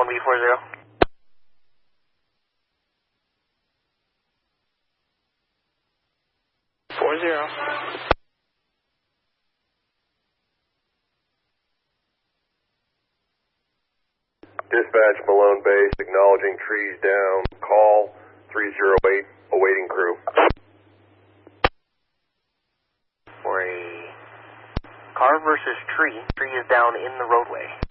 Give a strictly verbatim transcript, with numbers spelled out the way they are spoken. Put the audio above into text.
Malone B four zero. Four zero. Dispatch Malone Base, acknowledging trees down. Call three zero eight, awaiting crew. For a car versus tree, tree is down in the roadway.